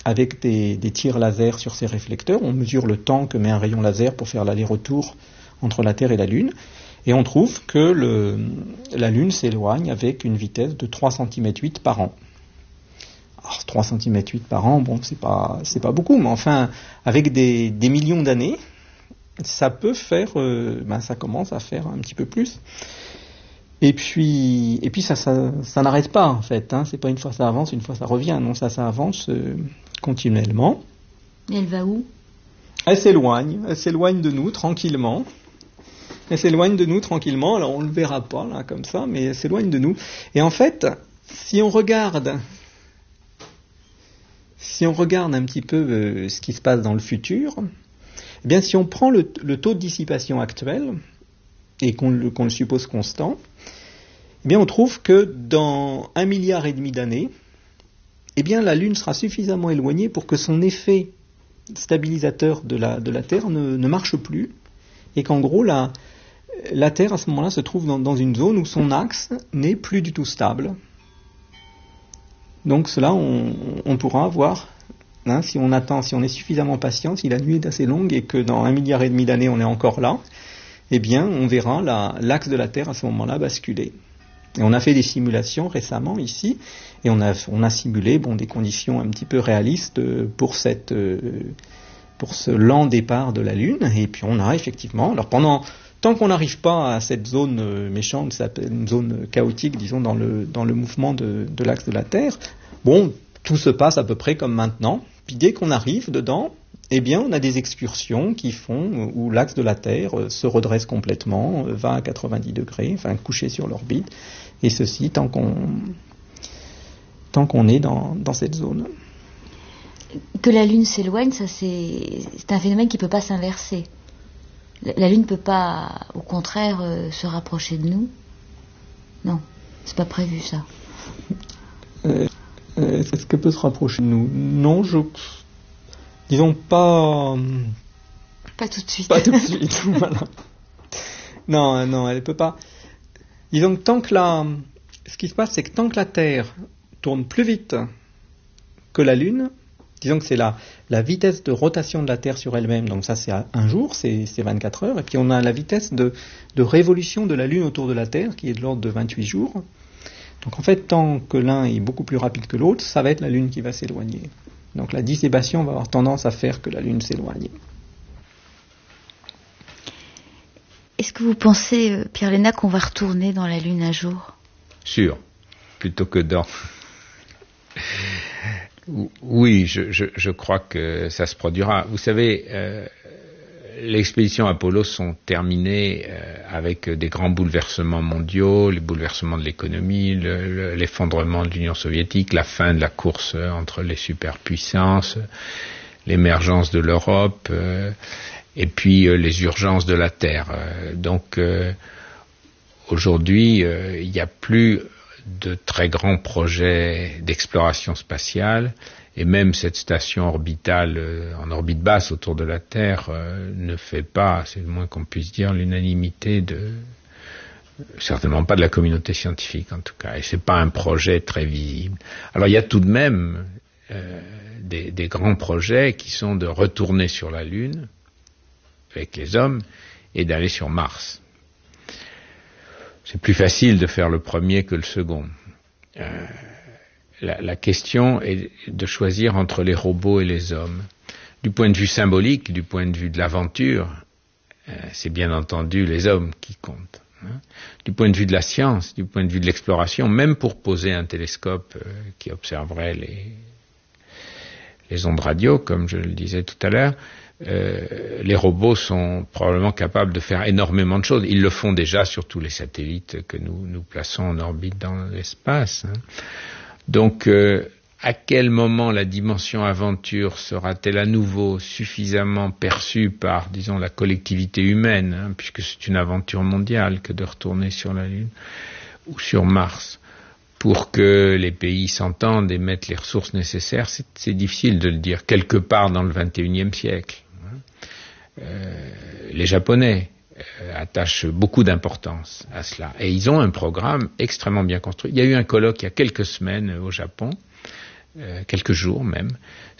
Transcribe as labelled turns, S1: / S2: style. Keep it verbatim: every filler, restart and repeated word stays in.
S1: avec des, des tirs laser sur ces réflecteurs. On mesure le temps que met un rayon laser pour faire l'aller-retour entre la Terre et la Lune. Et on trouve que le, la Lune s'éloigne avec une vitesse de trois virgule huit centimètres par an. Alors trois virgule huit centimètres par an, bon, c'est pas, c'est pas beaucoup, mais enfin, avec des, des millions d'années, ça peut faire, euh, ben ça commence à faire un petit peu plus. Et puis, et puis ça, ça, ça n'arrête pas en fait. Hein. C'est pas une fois ça avance, une fois ça revient. Non, ça, ça avance euh, continuellement.
S2: Et elle va où ?
S1: Elle s'éloigne, elle s'éloigne de nous tranquillement. Elle s'éloigne de nous tranquillement. Alors on le verra pas là comme ça, mais elle s'éloigne de nous. Et en fait, si on regarde, si on regarde un petit peu euh, ce qui se passe dans le futur, eh bien si on prend le, le taux de dissipation actuel et qu'on le, qu'on le suppose constant, eh bien on trouve que dans un milliard et demi d'années, eh bien la Lune sera suffisamment éloignée pour que son effet stabilisateur de la, de la Terre ne, ne marche plus, et qu'en gros la, la Terre à ce moment-là se trouve dans, dans une zone où son axe n'est plus du tout stable. Donc cela on, on pourra avoir, hein, si on attend, si on est suffisamment patient, si la nuit est assez longue et que dans un milliard et demi d'années on est encore là, eh bien on verra la, l'axe de la Terre à ce moment-là basculer. Et on a fait des simulations récemment ici, et on a, on a simulé bon, des conditions un petit peu réalistes pour, cette, pour ce lent départ de la Lune, et puis on a effectivement, alors pendant, tant qu'on n'arrive pas à cette zone méchante, une zone chaotique, disons, dans le, dans le mouvement de, de l'axe de la Terre, bon, tout se passe à peu près comme maintenant, puis dès qu'on arrive dedans, eh bien, on a des excursions qui font où l'axe de la Terre se redresse complètement, va à quatre-vingt-dix degrés, enfin couché sur l'orbite, et ceci tant qu'on, tant qu'on est dans, dans cette zone.
S2: Que la Lune s'éloigne, ça c'est, c'est un phénomène qui ne peut pas s'inverser. La Lune ne peut pas, au contraire, euh, se rapprocher de nous. Non, c'est pas prévu ça.
S1: Euh, est-ce qu'elle peut se rapprocher de nous ? Non, je... Disons pas...
S2: Pas tout de suite.
S1: Pas tout de suite, voilà. Non, non, elle ne peut pas... Disons que tant que la... Ce qui se passe, c'est que tant que la Terre tourne plus vite que la Lune, disons que c'est la, la vitesse de rotation de la Terre sur elle-même, donc ça c'est un jour, c'est, c'est vingt-quatre heures, et puis on a la vitesse de, de révolution de la Lune autour de la Terre, qui est de l'ordre de vingt-huit jours. Donc en fait, tant que l'un est beaucoup plus rapide que l'autre, ça va être la Lune qui va s'éloigner. Donc la dissipation va avoir tendance à faire que la Lune s'éloigne.
S2: Est-ce que vous pensez, Pierre Lénac, qu'on va retourner dans la Lune un jour ?
S3: Sûr, plutôt que dans. Oui, je, je, je crois que ça se produira. Vous savez, euh, les expéditions Apollo sont terminées euh, avec des grands bouleversements mondiaux, les bouleversements de l'économie, le, le, l'effondrement de l'Union soviétique, la fin de la course entre les superpuissances, l'émergence de l'Europe, euh, et puis euh, les urgences de la Terre. Euh, donc euh, aujourd'hui, euh, il n'y a plus de très grands projets d'exploration spatiale, et même cette station orbitale euh, en orbite basse autour de la Terre euh, ne fait pas, c'est le moins qu'on puisse dire, l'unanimité de, certainement pas de la communauté scientifique en tout cas, et c'est pas un projet très visible. Alors il y a tout de même euh, des, des grands projets qui sont de retourner sur la Lune avec les hommes et d'aller sur Mars. C'est plus facile de faire le premier que le second. Euh, la, la question est de choisir entre les robots et les hommes. Du point de vue symbolique, du point de vue de l'aventure, euh, c'est bien entendu les hommes qui comptent. Hein. Du point de vue de la science, du point de vue de l'exploration, même pour poser un télescope euh, qui observerait les, les ondes radio, comme je le disais tout à l'heure, Euh, les robots sont probablement capables de faire énormément de choses. Ils le font déjà sur tous les satellites que nous, nous plaçons en orbite dans l'espace. Hein. Donc, euh, à quel moment la dimension aventure sera-t-elle à nouveau suffisamment perçue par, disons, la collectivité humaine, hein, puisque c'est une aventure mondiale que de retourner sur la Lune ou sur Mars, pour que les pays s'entendent et mettent les ressources nécessaires, c'est, c'est difficile de le dire. Quelque part dans le vingt et unième siècle, hein, euh, les Japonais euh, attachent beaucoup d'importance à cela. Et ils ont un programme extrêmement bien construit. Il y a eu un colloque il y a quelques semaines au Japon, euh, quelques jours même,